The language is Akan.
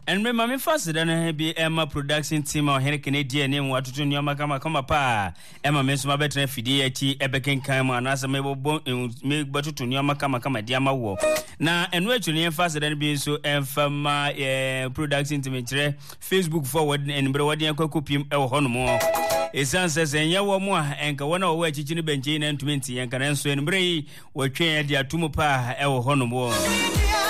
And me mama fast dan be Emma production team o here Canadian name watoto nyoma kama pa Emma me so mabetra fidie achi ebeken kan mu anasa me bo me batoto nyoma kama dia ma wo na eno atwene fast dan bi so emfama production team kire Facebook forward and bre wade akopim e wo hono mo esan sesen wo mo enka wona wo achichi ne benche na 20 enka na nso en bre yi wo twen ya dia tumu pa e wo hono mo